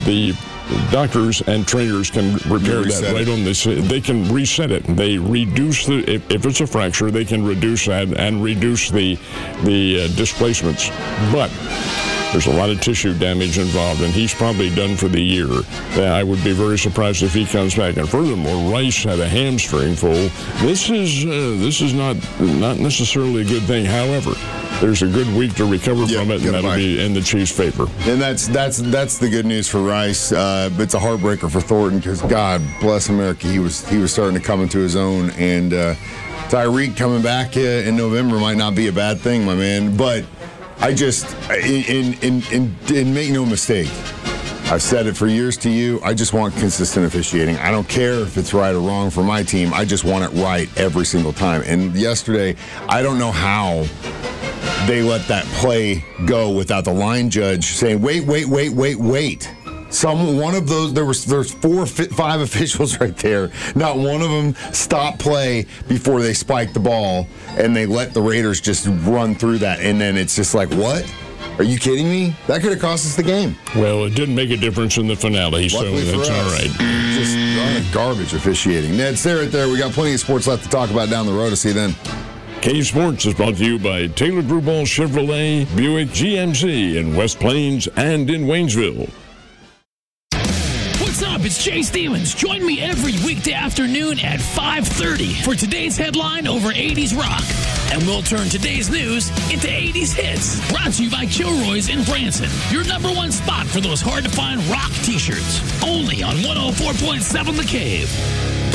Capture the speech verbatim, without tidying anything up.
the doctors and trainers can repair that right on this. They can reset it. They reduce the if, if it's a fracture, they can reduce that and reduce the the uh, displacements. But there's a lot of tissue damage involved, and he's probably done for the year. I would be very surprised if he comes back. And furthermore, Rice had a hamstring pull. This is uh, this is not not necessarily a good thing. However, there's a good week to recover yep, from it, and that'll right. be in the Chiefs' favor. And that's that's that's the good news for Rice. Uh, it's a heartbreaker for Thornton because God bless America, he was he was starting to come into his own, and uh, Tyreek coming back uh, in November might not be a bad thing, my man. But I just, in in in, in make no mistake, I've said it for years to you, I just want consistent officiating. I don't care if it's right or wrong for my team. I just want it right every single time. And yesterday, I don't know how they let that play go without the line judge saying, wait, wait, wait, wait, wait. Some one of those, there was there's four, five officials right there. Not one of them stopped play before they spiked the ball, and they let the Raiders just run through that. And then it's just like, what? Are you kidding me? That could have cost us the game. Well, it didn't make a difference in the finale, Luckily so that's us, all right. Just uh, garbage officiating. Ned, stay right there. We got plenty of sports left to talk about down the road. I'll see you then. K Sports is brought to you by Taylor Gruball Chevrolet, Buick G M C in West Plains and in Waynesville. What's up? It's Jay Stevens. Join me every weekday afternoon at five thirty for today's headline over eighties rock. And we'll turn today's news into eighties hits. Brought to you by Kilroy's in Branson. Your number one spot for those hard-to-find rock t-shirts. Only on one oh four point seven The Cave.